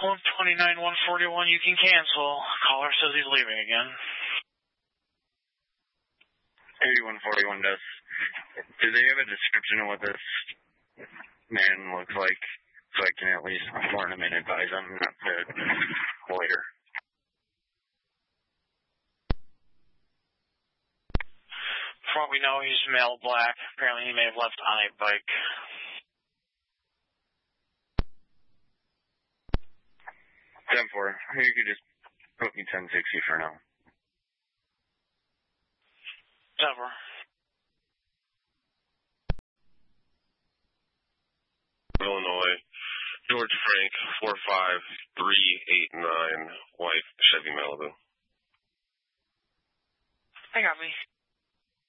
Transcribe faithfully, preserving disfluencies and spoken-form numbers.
one twenty-nine, one forty-one, you can cancel. Caller says he's leaving again. eighty-one forty-one does. Do they have a description of what this man looks like? So I can at least warn him and advise him not to loiter. From what we know, he's male black. Apparently he may have left on a bike. ten four. You could just put me ten sixty for now. ten four. Illinois, George Frank, four five three eight nine, white, Chevy Malibu. They got me.